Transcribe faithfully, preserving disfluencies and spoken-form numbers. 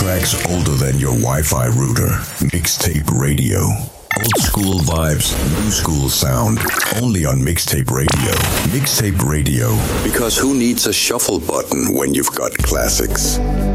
Tracks older than your Wi-Fi router. Mixtape Radio. Old school vibes, new school sound. Only on Mixtape Radio. Mixtape Radio. Because who needs a shuffle button when you've got classics?